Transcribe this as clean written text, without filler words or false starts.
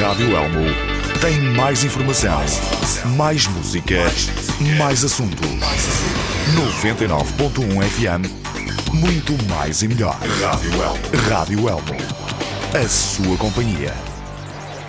Rádio Elmo tem mais informação, mais música, mais assuntos. 99.1 FM, muito mais e melhor. Rádio Elmo. A sua companhia.